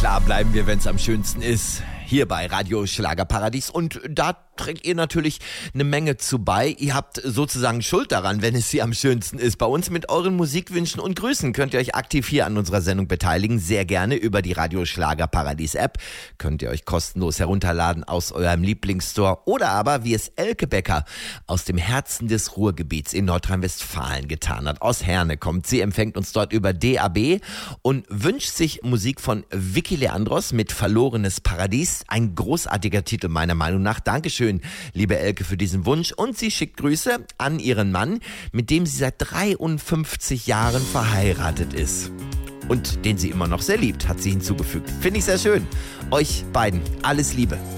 Klar bleiben wir, wenn's am schönsten ist. Hier bei Radio Schlagerparadies, und da trägt ihr natürlich eine Menge zu bei. Ihr habt sozusagen Schuld daran, wenn es hier am schönsten ist. Bei uns mit euren Musikwünschen und Grüßen könnt ihr euch aktiv hier an unserer Sendung beteiligen. Sehr gerne über die Radio Schlagerparadies App. Könnt ihr euch kostenlos herunterladen aus eurem Lieblingsstore oder aber, wie es Elke Becker aus dem Herzen des Ruhrgebiets in Nordrhein-Westfalen getan hat. Aus Herne kommt sie, empfängt uns dort über DAB und wünscht sich Musik von Vicky Leandros mit Verlorenes Paradies. Ein großartiger Titel meiner Meinung nach. Dankeschön, liebe Elke, für diesen Wunsch. Und sie schickt Grüße an ihren Mann, mit dem sie seit 53 Jahren verheiratet ist. Und den sie immer noch sehr liebt, hat sie hinzugefügt. Finde ich sehr schön. Euch beiden alles Liebe.